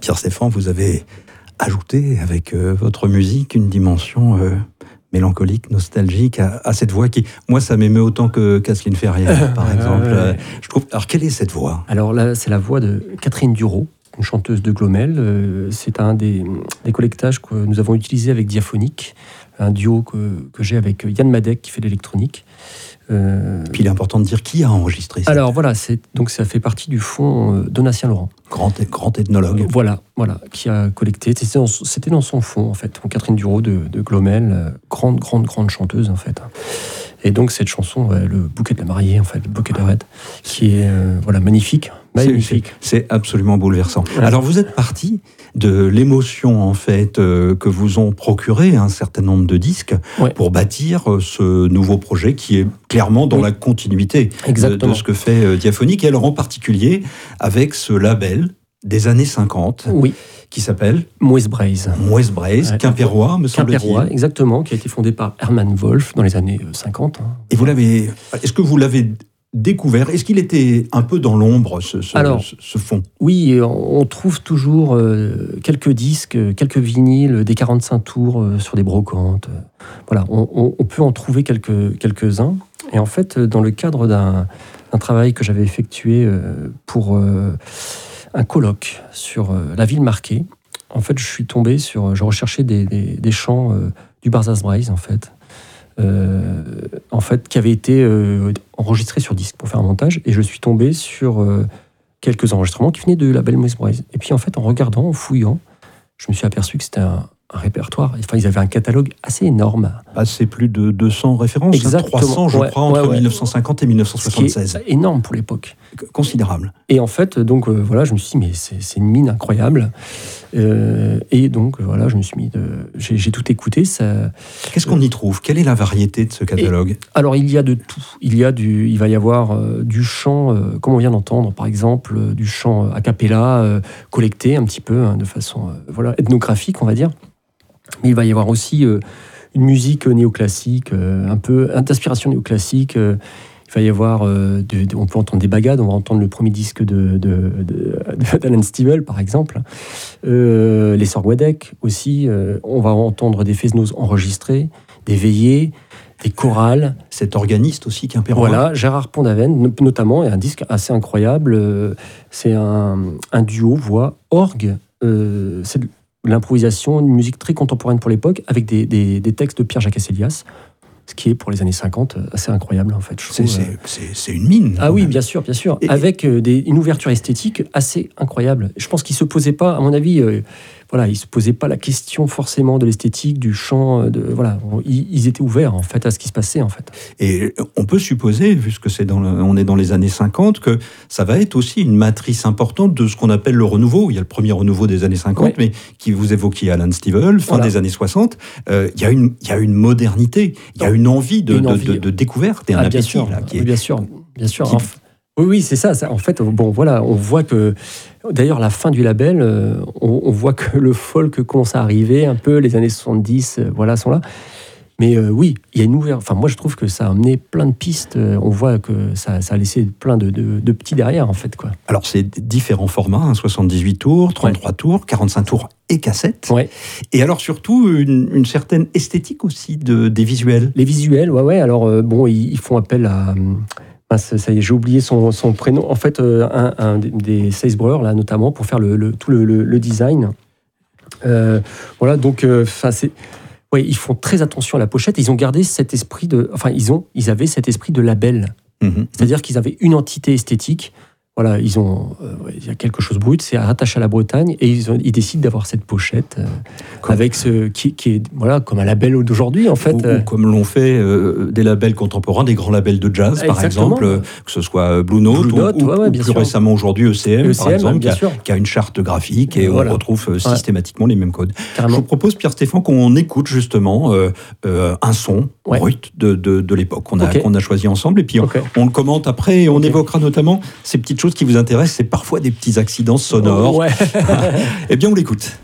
Pierre Stéphane, vous avez ajouté avec votre musique une dimension mélancolique, nostalgique à cette voix qui, moi, ça m'émeut autant que Kathleen Ferrière, par exemple. Je trouve. Alors, quelle est cette voix ? Alors là, c'est la voix de Catherine Duro, une chanteuse de Glomel. C'est un des collectages que nous avons utilisé avec Diaphonique, un duo que j'ai avec Yann Madec qui fait l'électronique. Puis il est important de dire qui a enregistré ça. Alors voilà, donc ça fait partie du fonds Donatien Laurent. Grand ethnologue. Voilà, qui a collecté. C'était dans son fonds, en fait. Catherine Duro de Glomel, grande chanteuse, en fait. Et donc cette chanson, le bouquet de la mariée, en fait, le bouquet de Red, qui est magnifique. C'est absolument bouleversant. Ouais. Alors vous êtes parti de l'émotion en fait que vous ont procuré un certain nombre de disques pour bâtir ce nouveau projet qui est clairement dans la continuité de ce que fait Diaphonique, et alors en particulier avec ce label des années 50 qui s'appelle Mouesse Braise, quimpérois, me semble-t-il. Quimpérois, exactement, qui a été fondé par Hermann Wolf dans les années 50. Et est-ce que vous l'avez découvert? Est-ce qu'il était un peu dans l'ombre, ce fond? Oui, on trouve toujours quelques disques, quelques vinyles, des 45 tours sur des brocantes. Voilà, on peut en trouver quelques-uns. Et en fait, dans le cadre d'un travail que j'avais effectué pour un colloque sur la ville marquée, en fait, je recherchais des chants du Barzaz-Braise, en fait, qui avait été enregistré sur disque pour faire un montage, et je suis tombé sur quelques enregistrements qui venaient de la label Mouesse Braise. Et puis en fait, en regardant, en fouillant, je me suis aperçu que c'était un répertoire. Enfin, ils avaient un catalogue assez énorme. C'est plus de 200 références, exactement. 300 je crois, entre 1950 et 1976. Ce qui est énorme pour l'époque. Considérable. Et en fait, donc je me suis dit, mais c'est une mine incroyable. Et donc je me suis mis j'ai tout écouté. Qu'est-ce qu'on y trouve? Quelle est la variété de ce catalogue? Alors il y a de tout. Il va y avoir du chant, comme on vient d'entendre, par exemple, du chant a cappella, collecté un petit peu, de façon ethnographique, on va dire. Mais il va y avoir aussi une musique néoclassique, un peu d'inspiration néoclassique. Il va y avoir, on peut entendre des bagades, on va entendre le premier disque d'Alan Stivell, par exemple. Les Sœurs Guadec aussi, on va entendre des Fesnos enregistrés, des veillées, des chorales. Cet organiste aussi, quimpérois. Voilà, Gérard Pont-d'Aven, notamment, et un disque assez incroyable. C'est un duo voix-orgue. C'est de l'improvisation, une musique très contemporaine pour l'époque, avec des textes de Pierre-Jacques Asselias. Ce qui est, pour les années 50, assez incroyable, en fait. C'est une mine. Ah oui, bien sûr. Avec une ouverture esthétique assez incroyable. Je pense qu'ils ne se posaient pas, à mon avis, ils ne se posaient pas la question forcément de l'esthétique, du chant. Ils étaient ouverts, en fait, à ce qui se passait, en fait. Et on peut supposer, puisque on est dans les années 50, que ça va être aussi une matrice importante de ce qu'on appelle le renouveau. Il y a le premier renouveau des années 50, mais qui vous évoquiez Alan Stivell, fin des années 60. Il y a une modernité, il y a une envie de découverte et un appétit. Bien sûr. Oui, c'est ça. En fait, on voit que, d'ailleurs, la fin du label, on voit que le folk commence à arriver un peu, les années 70, sont là. Mais oui, il y a une ouverture. Enfin, moi, je trouve que ça a amené plein de pistes. On voit que ça a laissé plein de petits derrière, en fait, quoi. Alors, c'est différents formats, 78 tours, 33 tours, 45 tours et cassettes. Ouais. Et alors, surtout, une certaine esthétique aussi des visuels. Les visuels, Alors, ils font appel à... ça y est, j'ai oublié son prénom. En fait, un des Sales Brewers, là, notamment, pour faire tout le design. Ils font très attention à la pochette. Ils ont gardé cet esprit ils avaient cet esprit de label. C'est-à-dire qu'ils avaient une entité esthétique. Voilà, il y a quelque chose de brut, c'est rattaché à la Bretagne, et ils décident d'avoir cette pochette avec qui est comme un label d'aujourd'hui, en fait. Ou comme l'ont fait des labels contemporains, des grands labels de jazz, par exemple, que ce soit Blue Note, ou plus récemment aujourd'hui ECM, par exemple, qui a une charte graphique, et on retrouve systématiquement les mêmes codes. Carrément. Je vous propose, Pierre Stéphane, qu'on écoute justement un son brut de l'époque qu'on a choisi ensemble, et puis on le commente après, et on évoquera notamment ces petites choses qui vous intéressent, c'est parfois des petits accidents sonores. Ouais. Eh bien, on l'écoute.